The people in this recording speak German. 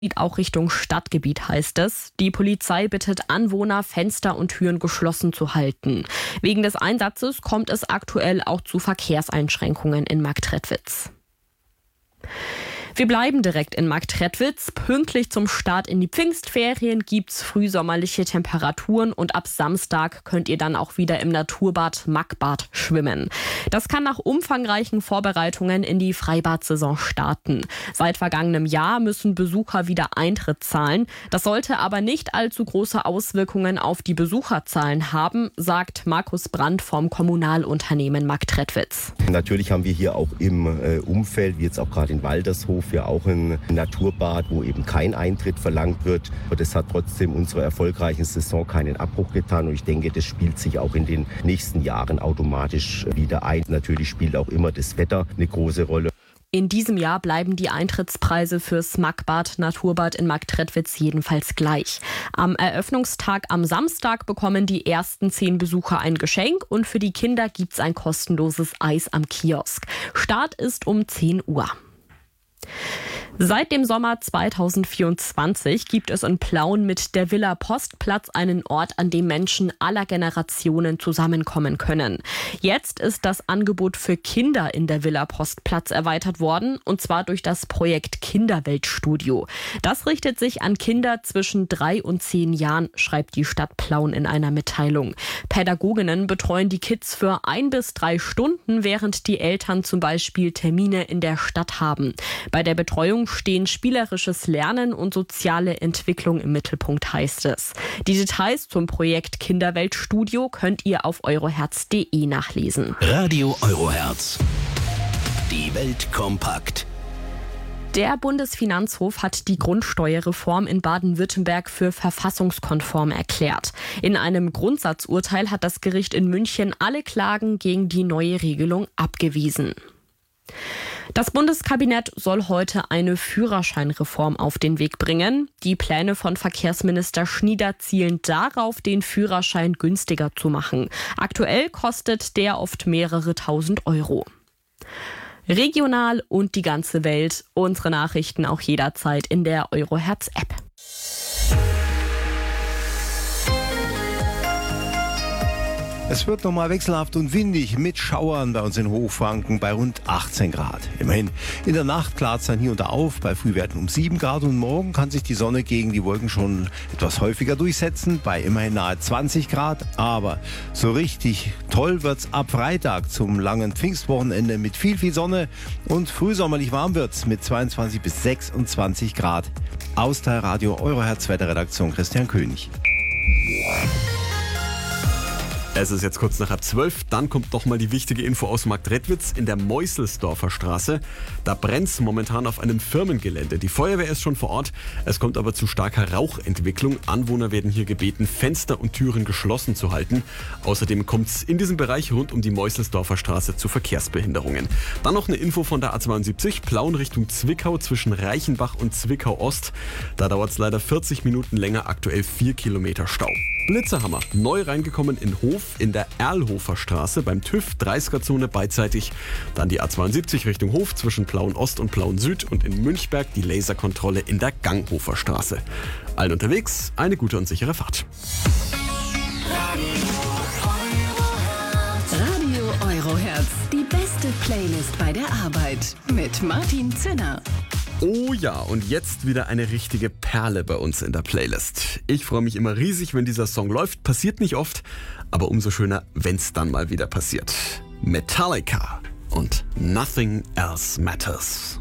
Auch Richtung Stadtgebiet, heißt es. Die Polizei bittet Anwohner, Fenster und Türen geschlossen zu halten. Wegen des Einsatzes kommt es aktuell auch zu Verkehrseinschränkungen in Marktredwitz. Wir bleiben direkt in Marktredwitz. Pünktlich zum Start in die Pfingstferien gibt's frühsommerliche Temperaturen und ab Samstag könnt ihr dann auch wieder im Naturbad Magbad schwimmen. Das kann nach umfangreichen Vorbereitungen in die Freibad-Saison starten. Seit vergangenem Jahr müssen Besucher wieder Eintritt zahlen. Das sollte aber nicht allzu große Auswirkungen auf die Besucherzahlen haben, sagt Markus Brandt vom Kommunalunternehmen Marktredwitz. Natürlich haben wir hier auch im Umfeld, wie jetzt auch gerade in Waldershof, ja auch ein Naturbad, wo eben kein Eintritt verlangt wird. Aber das hat trotzdem unserer erfolgreichen Saison keinen Abbruch getan. Und ich denke, das spielt sich auch in den nächsten Jahren automatisch wieder ein. Natürlich spielt auch immer das Wetter eine große Rolle. In diesem Jahr bleiben die Eintrittspreise fürs Magbad Naturbad in Marktredwitz jedenfalls gleich. Am Eröffnungstag am Samstag bekommen die ersten 10 Besucher ein Geschenk und für die Kinder gibt's ein kostenloses Eis am Kiosk. Start ist um 10 Uhr. Seit dem Sommer 2024 gibt es in Plauen mit der Villa Postplatz einen Ort, an dem Menschen aller Generationen zusammenkommen können. Jetzt ist das Angebot für Kinder in der Villa Postplatz erweitert worden, und zwar durch das Projekt Kinderweltstudio. Das richtet sich an Kinder zwischen 3 und 10 Jahren, schreibt die Stadt Plauen in einer Mitteilung. Pädagoginnen betreuen die Kids für 1 bis 3 Stunden, während die Eltern zum Beispiel Termine in der Stadt haben. Bei der Betreuung stehen spielerisches Lernen und soziale Entwicklung im Mittelpunkt, heißt es. Die Details zum Projekt Kinderweltstudio könnt ihr auf euroherz.de nachlesen. Radio Euroherz. Die Welt kompakt. Der Bundesfinanzhof hat die Grundsteuerreform in Baden-Württemberg für verfassungskonform erklärt. In einem Grundsatzurteil hat das Gericht in München alle Klagen gegen die neue Regelung abgewiesen. Das Bundeskabinett soll heute eine Führerscheinreform auf den Weg bringen. Die Pläne von Verkehrsminister Schnieder zielen darauf, den Führerschein günstiger zu machen. Aktuell kostet der oft mehrere tausend Euro. Regional und die ganze Welt. Unsere Nachrichten auch jederzeit in der Euroherz-App. Es wird nochmal wechselhaft und windig mit Schauern bei uns in Hochfranken bei rund 18 Grad. Immerhin, in der Nacht klart es dann hier und da auf, bei Frühwerten um 7 Grad, und morgen kann sich die Sonne gegen die Wolken schon etwas häufiger durchsetzen, bei immerhin nahe 20 Grad. Aber so richtig toll wird's ab Freitag zum langen Pfingstwochenende mit viel Sonne, und frühsommerlich warm wird's mit 22 bis 26 Grad. Aus der Radio Euroherz Wetterredaktion Christian König. Es ist jetzt kurz nach halb 12, dann kommt noch mal die wichtige Info aus Marktredwitz in der Meusselsdorfer Straße. Da brennt es momentan auf einem Firmengelände. Die Feuerwehr ist schon vor Ort, es kommt aber zu starker Rauchentwicklung. Anwohner werden hier gebeten, Fenster und Türen geschlossen zu halten. Außerdem kommt es in diesem Bereich rund um die Meusselsdorfer Straße zu Verkehrsbehinderungen. Dann noch eine Info von der A72, Plauen Richtung Zwickau zwischen Reichenbach und Zwickau Ost. Da dauert es leider 40 Minuten länger, aktuell 4 Kilometer Stau. Blitzerhammer, neu reingekommen in Hof in der Erlhofer Straße beim TÜV, 30er-Zone beidseitig. Dann die A72 Richtung Hof zwischen Plauen Ost und Plauen Süd, und in Münchberg die Laserkontrolle in der Ganghofer Straße. Allen unterwegs eine gute und sichere Fahrt. Radio Euroherz, die beste Playlist bei der Arbeit mit Martin Zinner. Oh ja, und jetzt wieder eine richtige Perle bei uns in der Playlist. Ich freue mich immer riesig, wenn dieser Song läuft. Passiert nicht oft, aber umso schöner, wenn es dann mal wieder passiert. Metallica und Nothing Else Matters.